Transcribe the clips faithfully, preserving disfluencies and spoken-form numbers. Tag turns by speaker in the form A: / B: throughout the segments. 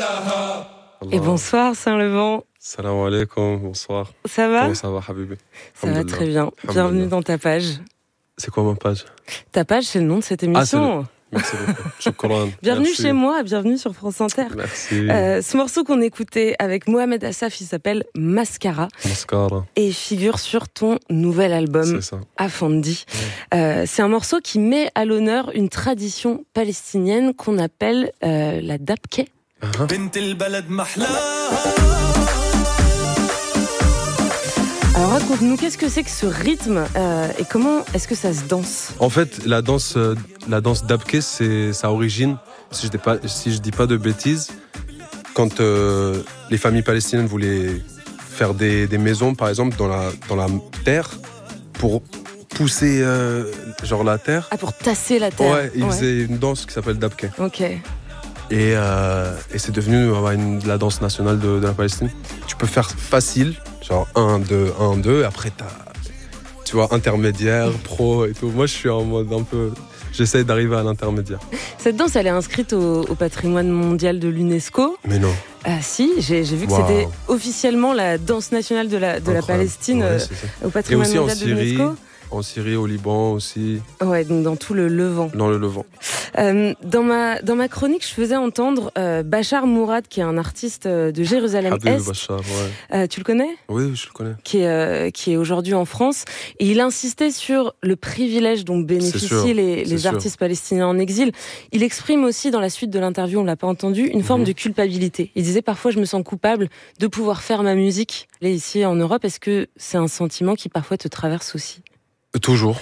A: Et bonsoir Saint-Levant.
B: Salam alaikum, bonsoir.
A: Ça va?
B: Comment ça va, Habibi?
A: Ça va très bien. Bienvenue dans ta page.
B: C'est quoi ma page?
A: Ta page, c'est le nom de cette émission.
B: Ah, Merci beaucoup.
A: Bienvenue
B: Merci.
A: chez moi, bienvenue sur France Inter.
B: Merci.
A: Euh, ce morceau qu'on écoutait avec Mohamed Assaf, il s'appelle Mascara.
B: Mascara.
A: Et il figure sur ton nouvel album,
B: C'est ça.
A: Afandi. Ouais. Euh, c'est un morceau qui met à l'honneur une tradition palestinienne qu'on appelle euh, la dabke. Uh-huh. Alors raconte-nous, qu'est-ce que c'est que ce rythme euh, et comment est-ce que ça se danse?
B: En fait, la danse, euh, la danse dabke, c'est sa origine. Si je dis pas, si je dis pas de bêtises, quand euh, les familles palestiniennes voulaient faire des, des maisons, par exemple, dans la dans la terre, pour pousser euh, genre la terre.
A: Ah, pour tasser la terre.
B: Ouais, ils
A: ouais.
B: faisaient une danse qui s'appelle dabke.
A: Ok.
B: Et, euh, et c'est devenu ouais, une, la danse nationale de, de la Palestine. Tu peux faire facile, genre un, deux, un, deux, après t'as, tu vois, intermédiaire, pro et tout. Moi, je suis en mode un peu, j'essaie d'arriver à l'intermédiaire.
A: Cette danse, elle est inscrite au, au patrimoine mondial de l'UNESCO.
B: Mais non.
A: Ah si, j'ai, j'ai vu que wow. C'était officiellement la danse nationale de la, de la Palestine ouais, euh, au patrimoine mondial de
B: Syrie,
A: l'UNESCO.
B: En Syrie, au Liban aussi.
A: Ouais, donc dans tout le Levant.
B: Dans le Levant.
A: Euh, dans ma dans ma chronique, je faisais entendre euh, Bachar Mourad, qui est un artiste de Jérusalem-Est.
B: Bachar, ouais.
A: Euh, tu le connais?
B: Oui, je le connais.
A: Qui est euh, qui est aujourd'hui en France, et il insistait sur le privilège dont bénéficient les, les artistes palestiniens en exil. Il exprime aussi dans la suite de l'interview, on l'a pas entendu, une forme mmh. de culpabilité. Il disait parfois je me sens coupable de pouvoir faire ma musique là ici en Europe. Est-ce que c'est un sentiment qui parfois te traverse aussi?
B: Toujours,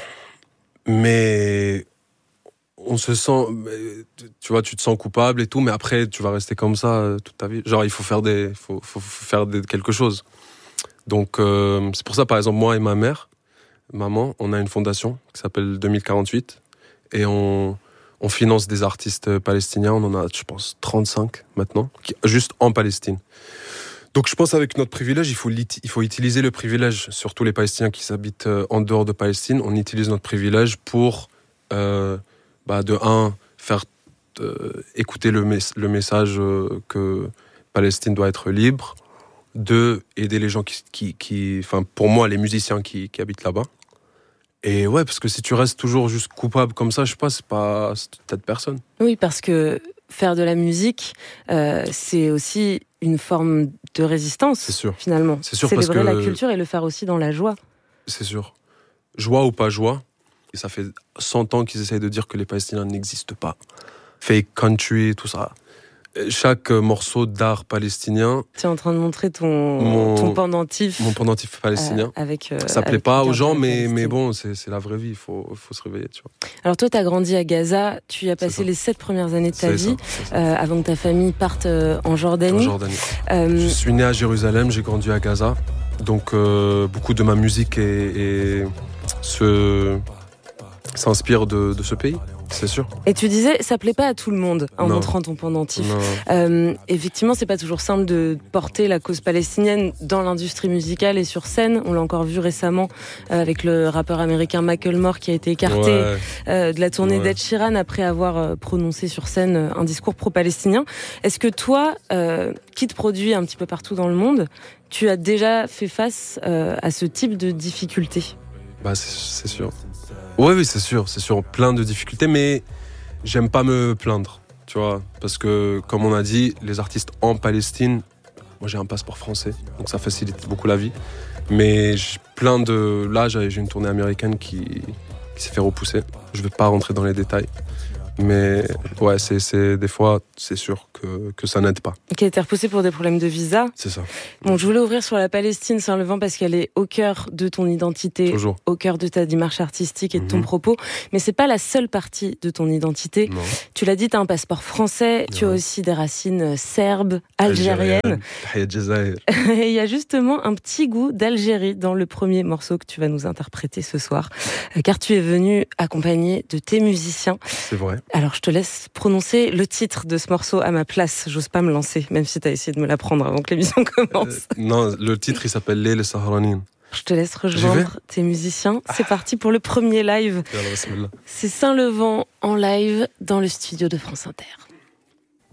B: mais on se sent, tu vois, tu te sens coupable et tout, mais après tu vas rester comme ça toute ta vie. Genre il faut faire des, faut, faut faire des, quelque chose. Donc euh, c'est pour ça, par exemple, moi et ma mère, maman, on a une fondation qui s'appelle deux mille quarante-huit et on, on finance des artistes palestiniens. On en a, je pense, trente-cinq maintenant, qui, juste en Palestine. Donc je pense avec notre privilège, il faut, il faut utiliser le privilège, surtout les Palestiniens qui habitent en dehors de Palestine, on utilise notre privilège pour, euh, bah de un, faire euh, écouter le, mes- le message euh, que Palestine doit être libre, deux, aider les gens qui, qui, qui enfin pour moi, les musiciens qui, qui habitent là-bas. Et ouais, parce que si tu restes toujours juste coupable comme ça, je sais pas, c'est pas, c'est peut-être personne.
A: Oui, parce que faire de la musique, euh, c'est aussi une forme de résistance,
B: c'est sûr.
A: Finalement.
B: C'est sûr,
A: célébrer
B: parce que
A: la culture et le faire aussi dans la joie.
B: C'est sûr. Joie ou pas joie, et ça fait cent ans qu'ils essayent de dire que les Palestiniens n'existent pas. Fake country, tout ça. Chaque morceau d'art palestinien...
A: Tu es en train de montrer ton, mon, ton pendentif.
B: Mon pendentif palestinien.
A: Euh, avec, euh,
B: ça plaît pas aux gens, mais, mais bon, c'est, c'est la vraie vie, il faut, faut se réveiller, tu vois.
A: Alors toi, tu as grandi à Gaza, tu y as passé les sept premières années de ta
B: c'est
A: vie,
B: ça, ça.
A: Euh, avant que ta famille parte euh, en Jordanie.
B: En Jordanie. Euh... Je suis né à Jérusalem, j'ai grandi à Gaza, donc euh, beaucoup de ma musique est, est, se, s'inspire de, de ce pays. C'est sûr.
A: Et tu disais, ça plaît pas à tout le monde en non. montrant ton pendentif. Euh, effectivement, c'est pas toujours simple de porter la cause palestinienne dans l'industrie musicale et sur scène. On l'a encore vu récemment euh, avec le rappeur américain Macklemore qui a été écarté
B: ouais.
A: euh, de la tournée
B: ouais.
A: d'Ed Sheeran après avoir euh, prononcé sur scène euh, un discours pro-palestinien. Est-ce que toi, euh, qui te produit un petit peu partout dans le monde, tu as déjà fait face euh, à ce type de difficultés?
B: Bah, c'est, c'est sûr. Oui, oui, c'est sûr, c'est sûr, plein de difficultés, mais j'aime pas me plaindre, tu vois, parce que, comme on a dit, les artistes en Palestine, moi j'ai un passeport français, donc ça facilite beaucoup la vie, mais j'ai plein de... Là, j'ai une tournée américaine qui, qui s'est fait repousser, je vais pas rentrer dans les détails, mais ouais, c'est, c'est, des fois, c'est sûr que, que ça n'aide pas.
A: Qui a été repoussé pour des problèmes de visa.
B: C'est ça.
A: Bon, je voulais ouvrir sur la Palestine Saint-Levant parce qu'elle est au cœur de ton identité,
B: Toujours.
A: Au cœur de ta démarche artistique et de ton
B: mmh.
A: propos, mais c'est pas la seule partie de ton identité.
B: Non.
A: Tu l'as dit, tu as un passeport français, non. Tu as aussi des racines serbes, algériennes.
B: Algérienne.
A: Et il y a justement un petit goût d'Algérie dans le premier morceau que tu vas nous interpréter ce soir, car tu es venu accompagné de tes musiciens.
B: C'est vrai.
A: Alors, je te laisse prononcer le titre de ce morceau à ma place. J'ose pas me lancer, même si tu as essayé de me l'apprendre avant que l'émission commence.
B: Euh, non, le titre, il s'appelle Leil Sahranin.
A: Je te laisse rejoindre tes musiciens. C'est ah. parti pour le premier live. C'est Saint-Levant en live dans le studio de France Inter.